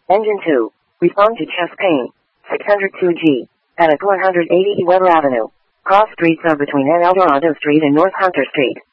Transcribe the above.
Engine 2. Respond to chest pain. 602G. At 480 Weber Avenue. Cross streets are between N. Eldorado Street and North Hunter Street.